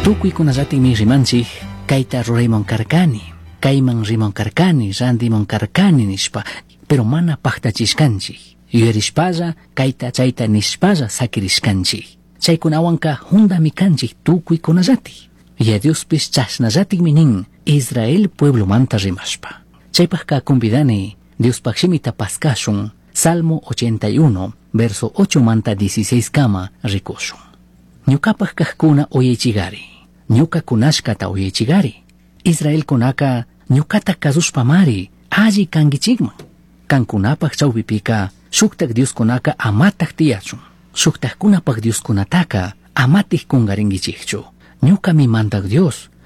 tukuykunallati rimanchik kayta ruraymon karkani, kayman rimon karkani, randimon karkani nishpa, pero mana paktachishkanchik. Yuyarishpalla kayta chayta nishpalla sakirishkanchik. Chaykunawanka hundami kanchik tukuykunallati. Ya Diospis chashnallati nin Israel pueblo manta rimashpa. Chaypakka convidani Diospag shimita paskashun Salmo 81 verso 8 manta 16 kama rikushun. Ñukapag kahkuna oyechigari, ñuka kunashkata oyechigari. Israel kunaka ñukata kazushpa mari alli kangichigman. Kankunapag chawpipika shuktak Dios kunaka amatak tiyachun. Shuktak kunapag Dios kunataka amatik kungaringichikchu. Ñuka mi mandak Dios